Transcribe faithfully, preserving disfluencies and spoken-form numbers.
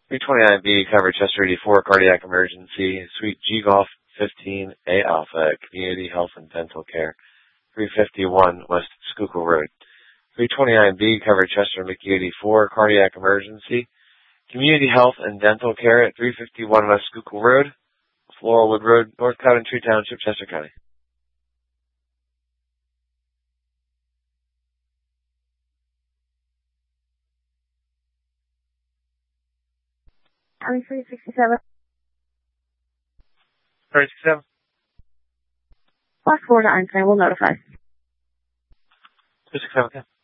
three twenty-nine B, cover Chester eighty-four, cardiac emergency, Suite G Golf fifteen A Alpha, community health and dental care, three fifty-one West Schuylkill Road. three twenty-nine B, cover Chester McKee eighty-four, cardiac emergency, community health and dental care at three fifty-one West Schuylkill Road, Floralwood Road, North Coventry Township, Chester County. twenty-three sixty-seven. three sixty-seven. Black Florida Einstein will notify. two sixty-seven, okay.